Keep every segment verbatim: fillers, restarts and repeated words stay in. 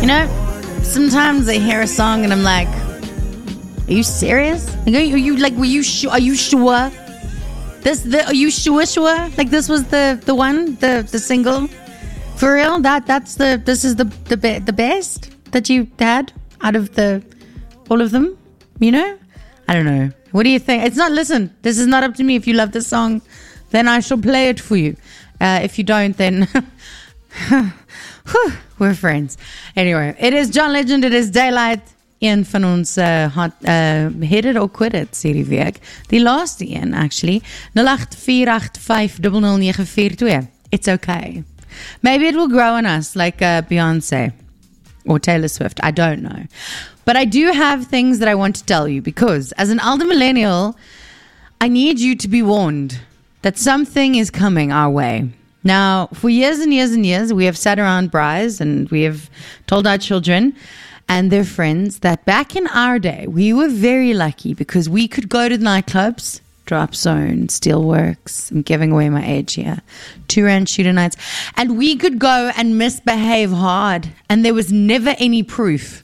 You know, sometimes I hear a song and I'm like, are you serious? Like, are you, are you like, were you sure? Are you sure? This, the, are you sure, sure? Like this was the, the one, the, the single? For real? That, that's the, this is the, the, be, the best that you had out of the, all of them? You know? I don't know. What do you think? It's not, listen, this is not up to me. If you love this song, then I shall play it for you. Uh, if you don't, then we're friends. Anyway, it is John Legend. It is Daylight. Een van ons uh, had, uh, hit it or quit it, sê die week. Die laaste een, actually. nul agt vier agt vyf nul nul nine vier twee. It's okay. Maybe it will grow on us like uh, Beyonce or Taylor Swift. I don't know. But I do have things that I want to tell you because as an elder millennial, I need you to be warned that something is coming our way. Now, for years and years and years, we have sat around Bryce and we have told our children and their friends that back in our day, we were very lucky because we could go to nightclubs, Drop Zone, Steelworks, I'm giving away my age here, two rand shooter nights, and we could go and misbehave hard and there was never any proof.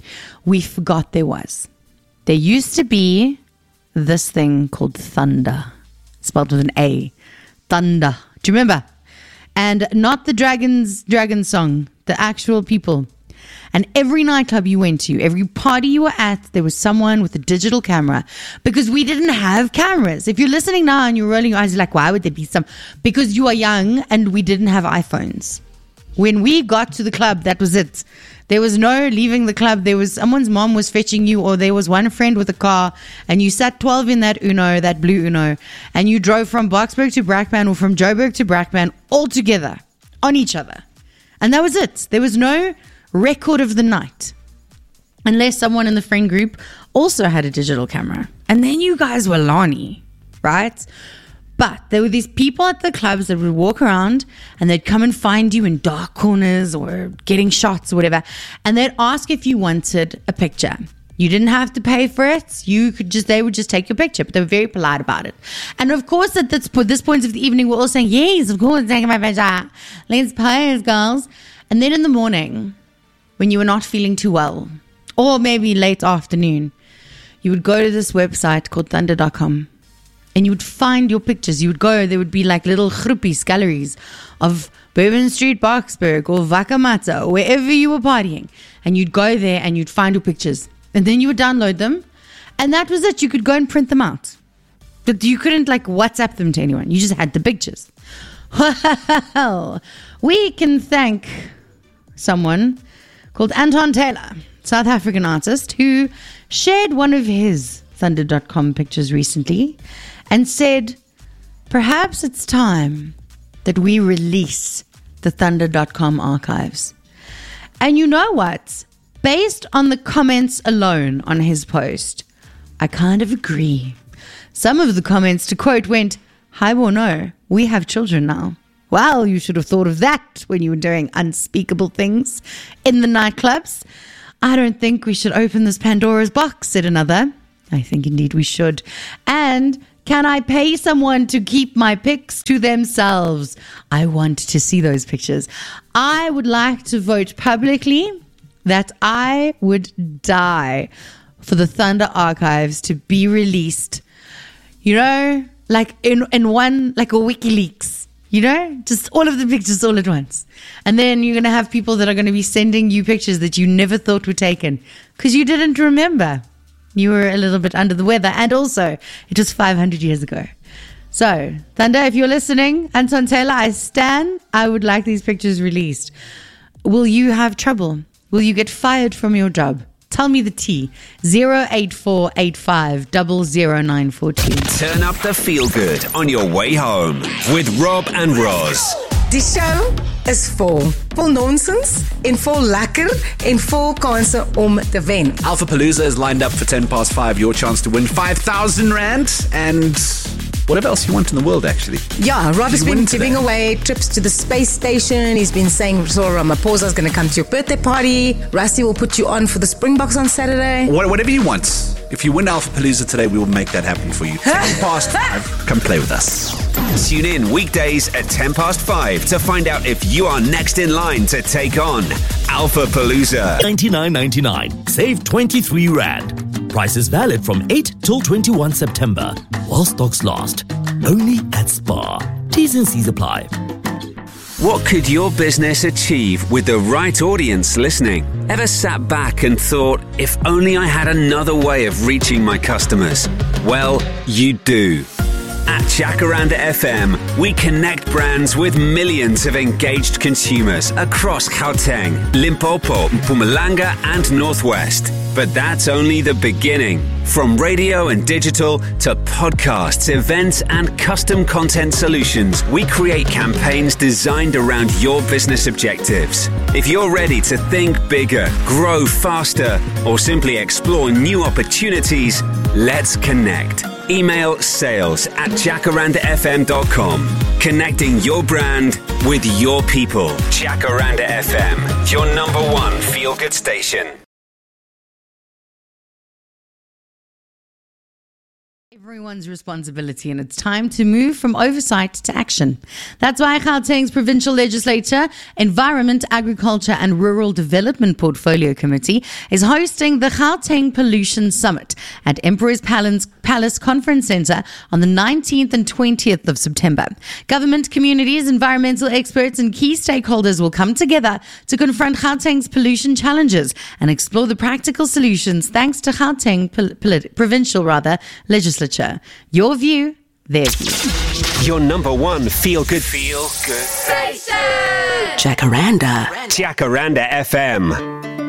We forgot there was. There used to be this thing called thunder, spelled with an A. Thunder. Do you remember? And not the Dragons Dragon song, the actual people. And every nightclub you went to, every party you were at, there was someone with a digital camera because we didn't have cameras. If you're listening now and you're rolling your eyes, you're like, why would there be some? Because you are young and we didn't have iPhones. When we got to the club, that was it. There was no leaving the club. There was someone's mom was fetching you, or there was one friend with a car, and you sat twelve in that Uno, that blue Uno, and you drove from Boksburg to Brakpan or from Joburg to Brakpan all together on each other. And that was it. There was no record of the night unless someone in the friend group also had a digital camera. And then you guys were Lani, right? But there were these people at the clubs that would walk around and they'd come and find you in dark corners or getting shots or whatever. And they'd ask if you wanted a picture. You didn't have to pay for it. You could just, they would just take your picture, but they were very polite about it. And of course, at this, this point of the evening, we're all saying, yes, of course, take my picture. Let's pose, girls. And then in the morning, when you were not feeling too well, or maybe late afternoon, you would go to this website called thunder dot com. And you would find your pictures. You would go, there would be like little groepies, galleries of Bourbon Street, Boksburg, or Wakamata, or wherever you were partying. And you'd go there and you'd find your pictures. And then you would download them. And that was it. You could go and print them out. But you couldn't like WhatsApp them to anyone. You just had the pictures. Well, we can thank someone called Anton Taylor, South African artist, who shared one of his thunder dot com pictures recently and said, perhaps it's time that we release the thunder dot com archives. And you know what? Based on the comments alone on his post, I kind of agree. Some of the comments, to quote, went, hi or no, we have children now. Well, you should have thought of that when you were doing unspeakable things in the nightclubs. I don't think we should open this Pandora's box, said another. I think indeed we should. And can I pay someone to keep my pics to themselves? I want to see those pictures. I would like to vote publicly that I would die for the Thunder archives to be released. You know, like in, in one, like a WikiLeaks. You know, just all of the pictures all at once. And then you're going to have people that are going to be sending you pictures that you never thought were taken because you didn't remember. You were a little bit under the weather. And also, it was five hundred years ago. So, Thunder, if you're listening, Anton Taylor, I stand. I would like these pictures released. Will you have trouble? Will you get fired from your job? Tell me the T. zero eight four eight five zero zero nine four two. Turn up the feel good on your way home with Rob and Roz. Die show is vol. Vol nonsens en vol lekker en vol kanse om te wen. Alphapalooza is lined up for ten past five. Your chance to win five thousand rand and whatever else you want in the world, actually. Yeah, Rob has been giving today. away trips to the space station. He's been saying Cyril Ramaphosa is going to come to your birthday party. Rusty will put you on for the Springboks on Saturday. What, whatever you want. If you win Alphapalooza today, we will make that happen for you. ten past five. Come play with us. Tune in weekdays at ten past five to find out if you are next in line to take on Alpha Palooza. ninety-nine ninety-nine. Save twenty-three rand. Price is valid from eight till twenty-first September. While stocks last. Only at Spar. T's and C's apply. What could your business achieve with the right audience listening? Ever sat back and thought, if only I had another way of reaching my customers? Well, you do. At Jacaranda F M, we connect brands with millions of engaged consumers across Gauteng, Limpopo, Mpumalanga and Northwest. But that's only the beginning. From radio and digital to podcasts, events and custom content solutions, we create campaigns designed around your business objectives. If you're ready to think bigger, grow faster, or simply explore new opportunities, let's connect. Email sales at jacaranda f m dot com. Connecting your brand with your people. Jacaranda F M, your number one feel-good station. Everyone's responsibility, and it's time to move from oversight to action. That's why Gauteng's Provincial Legislature, Environment, Agriculture and Rural Development Portfolio Committee is hosting the Gauteng Pollution Summit at Emperor's Palace, Palace Conference Centre on the nineteenth and twentieth of September. Government, communities, environmental experts and key stakeholders will come together to confront Gauteng's pollution challenges and explore the practical solutions thanks to Gauteng pol- pol- Provincial rather, Legislature. Your view, their view. Your number one feel-good feel-good Station! Jacaranda. Jacaranda F M.